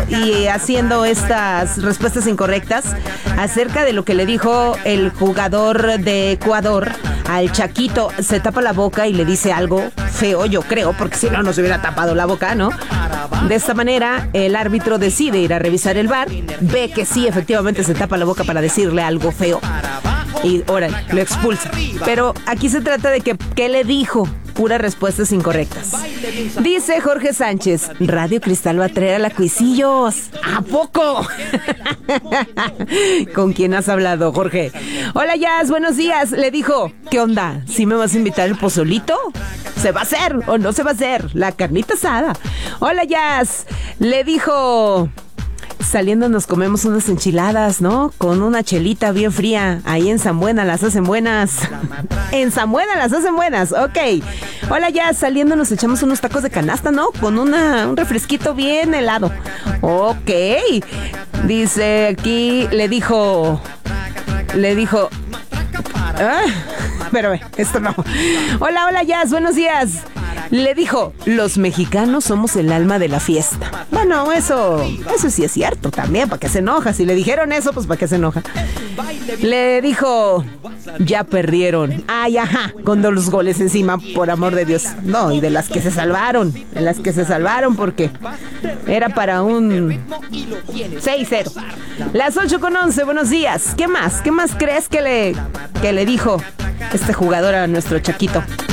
y haciendo estas respuestas incorrectas acerca de lo que le dijo el jugador de Ecuador al Chaquito. Se tapa la boca y le dice algo feo, yo creo, porque si no, no se hubiera tapado la boca, ¿no? De esta manera, el árbitro decide ir a revisar el VAR, ve que sí, efectivamente se tapa la boca para decirle algo feo y, órale, lo expulsa. Pero aquí se trata de que, ¿qué le dijo? Puras respuestas incorrectas. Dice Jorge Sánchez, Radio Cristal va a traer a la Cuisillos. ¿A poco? ¿Con quién has hablado, Jorge? Hola, Jazz, buenos días. Le dijo, ¿qué onda? ¿Sí me vas a invitar el pozolito? ¿Se va a hacer o no se va a hacer? La carnita asada. Hola, Jazz. Le dijo... Saliendo nos comemos unas enchiladas, ¿no? Con una chelita bien fría. Ahí en San Buena las hacen buenas. En San Buena las hacen buenas, ok. Hola, ya saliendo nos echamos unos tacos de canasta, ¿no? Con un refresquito bien helado. Ok. Dice aquí, le dijo... Pero esto no. Hola, Jazz, buenos días. Le dijo, los mexicanos somos el alma de la fiesta. Bueno, eso sí es cierto también, ¿para qué se enoja? Si le dijeron eso, pues ¿para qué se enoja? Le dijo, ya perdieron. Ay, ajá, con 2 goles encima, por amor de Dios. No, y de las que se salvaron, porque era para un 6-0. Las 8:11, buenos días. ¿Qué más crees que le dijo este jugador a nuestro Chaquito?